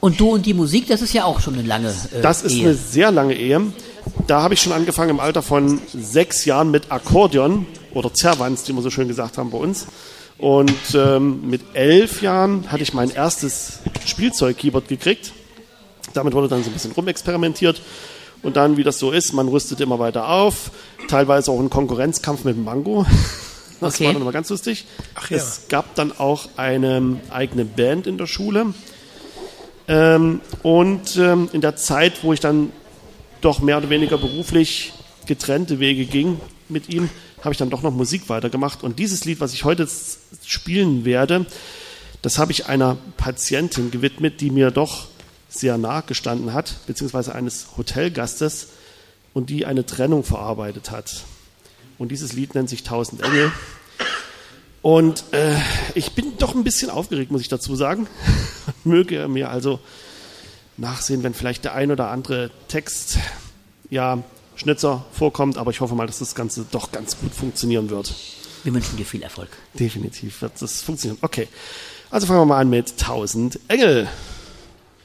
Und du und die Musik, das ist ja auch schon eine lange Das ist Ehe. eine sehr lange Ehe. Da habe ich schon angefangen im Alter von 6 Jahren mit Akkordeon oder Zerwanz, die wir so schön gesagt haben bei uns. Und mit 11 Jahren hatte ich mein erstes Spielzeug-Keyboard gekriegt. Damit wurde dann so ein bisschen rumexperimentiert. Und dann, wie das so ist, man rüstet immer weiter auf. Teilweise auch einen Konkurrenzkampf mit dem Mango. Das war dann immer ganz lustig. Ach ja. Es gab dann auch eine eigene Band in der Schule. Und in der Zeit, wo ich dann doch mehr oder weniger beruflich getrennte Wege ging mit ihm, habe ich dann doch noch Musik weitergemacht. Und dieses Lied, was ich heute spielen werde, das habe ich einer Patientin gewidmet, die mir doch sehr nahe gestanden hat, beziehungsweise eines Hotelgastes, und die eine Trennung verarbeitet hat. Und dieses Lied nennt sich 1000 Engel. Und ich bin doch ein bisschen aufgeregt, muss ich dazu sagen. Möge mir also nachsehen, wenn vielleicht der ein oder andere Text, ja, Schnitzer vorkommt, aber ich hoffe mal, dass das Ganze doch ganz gut funktionieren wird. Wir wünschen dir viel Erfolg. Definitiv wird das funktionieren. Okay, also fangen wir mal an mit 1000 Engel.